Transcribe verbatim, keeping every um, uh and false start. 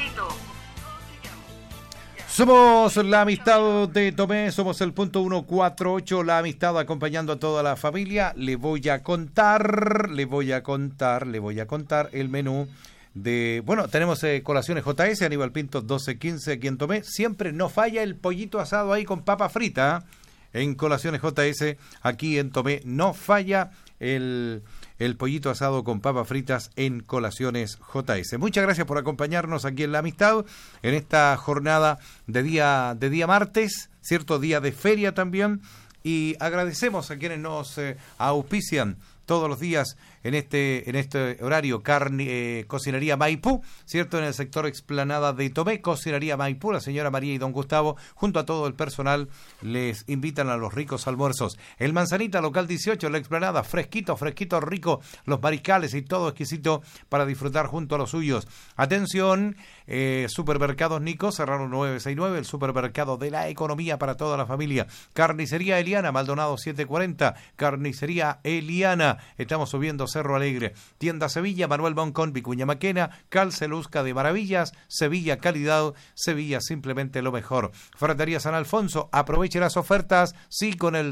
Somos la amistad de Tomé, somos el punto ciento cuarenta y ocho, la amistad acompañando a toda la familia. Le voy a contar, le voy a contar, le voy a contar el menú de... Bueno, tenemos eh, colaciones J S, Aníbal Pinto doce quince aquí en Tomé. Siempre no falla el pollito asado ahí con papa frita. En colaciones J S, aquí en Tomé, no falla el... el pollito asado con papas fritas en colaciones J S. Muchas gracias por acompañarnos aquí en La Amistad, en esta jornada de día, de día martes, cierto día de feria también, y agradecemos a quienes nos eh, auspician todos los días en este en este horario. Carne, eh, Cocinería Maipú, cierto, en el sector Explanada de Tomé, Cocinería Maipú, la señora María y don Gustavo, junto a todo el personal, les invitan a los ricos almuerzos. El Manzanita, local dieciocho, la Explanada, fresquito, fresquito, rico, los mariscales y todo exquisito para disfrutar junto a los suyos. Atención, eh, Supermercados Nico, Serrano nueve sesenta y nueve, el supermercado de la economía para toda la familia. Carnicería Eliana, Maldonado setecientos cuarenta, Carnicería Eliana, estamos subiendo Cerro Alegre. Tienda Sevilla, Manuel Boncón, Vicuña Maquena, Calce Luzca de Maravillas, Sevilla calidad, Sevilla simplemente lo mejor. Ferretería San Alfonso, aproveche las ofertas, sí, con el